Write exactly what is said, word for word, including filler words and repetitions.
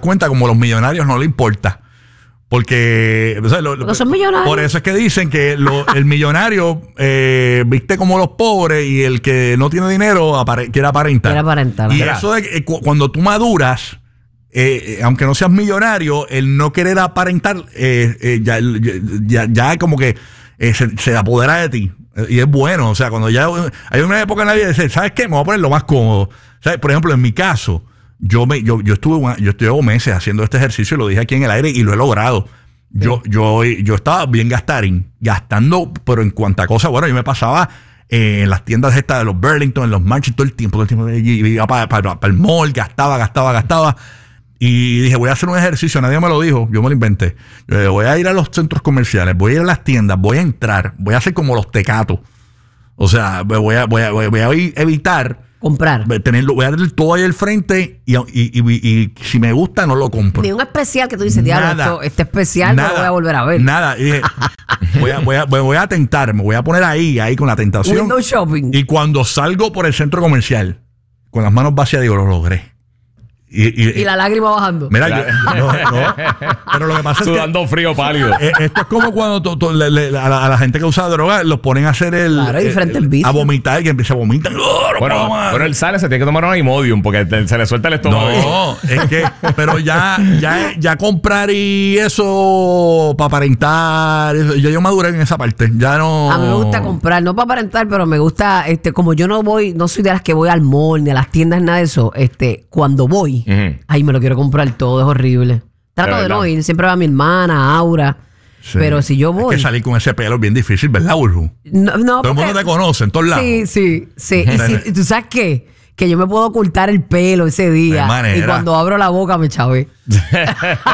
cuenta como los millonarios no le importa. Porque, o sea, lo, no son millonarios. Por eso es que dicen que lo, el millonario eh, viste como los pobres y el que no tiene dinero apare, quiere aparentar. Quiere aparentar. Y ¿verdad? eso de que, eh, cu cuando tú maduras, eh, aunque no seas millonario, el no querer aparentar eh, eh, ya, ya, ya como que eh, se, se apodera de ti. Y es bueno, o sea, cuando ya hay una época en la vida de decir, ¿sabes qué? Me voy a poner lo más cómodo. ¿Sabes? Por ejemplo, en mi caso, yo me yo, yo estuve una, yo estuve meses haciendo este ejercicio y lo dije aquí en el aire y lo he logrado. Yo, sí. yo, yo estaba bien gastarín, gastando, pero en cuanta cosa, bueno, yo me pasaba eh, en las tiendas estas de los Burlington, en los Marches, todo el tiempo, todo el tiempo, y iba para, para, para el mall, gastaba, gastaba, gastaba. Y dije, voy a hacer un ejercicio, nadie me lo dijo, yo me lo inventé. Yo voy a ir a los centros comerciales, voy a ir a las tiendas, voy a entrar, voy a hacer como los tecatos. O sea, voy a, voy a, voy a evitar comprar. Tenerlo, voy a tener todo ahí al frente y, y, y, y, y si me gusta no lo compro. Ni un especial que tú dices, diablo, esto, este especial nada, no lo voy a volver a ver. Nada. Y dije, voy, a, voy, a, voy a tentar, me voy a poner ahí, ahí con la tentación. Window shopping. Y cuando salgo por el centro comercial, con las manos vacías, digo, lo logré. Y, y, y la lágrima bajando. Mira, yo, no, no. Pero lo que pasa Sudando es que frío pálido. Eh, esto es como cuando to, to, le, le, a, la, a la gente que usa droga los ponen a hacer el, claro, hay diferentes el vicios. a vomitar y que empieza a vomitar. Oh, no bueno, pero él sale, se tiene que tomar un Imodium porque te, se le suelta el estómago. No, es que, pero ya, ya, ya comprar y eso para aparentar, eso, ya yo maduré en esa parte. Ya no. A mí me gusta comprar, no para aparentar, pero me gusta, este, como yo no voy, no soy de las que voy al mall ni a las tiendas, nada de eso. Este, cuando voy, uh-huh. ahí me lo quiero comprar todo, es horrible. Trato de, de no ir, siempre va mi hermana, Aura. Sí. Pero si yo voy. Es que salir con ese pelo es bien difícil, ¿verdad, Burbu? No, no. Todo el mundo te conoce en todos lados. Sí, sí, sí. Y, si, y tú sabes qué? Que yo me puedo ocultar el pelo ese día. Y cuando abro la boca me chavé.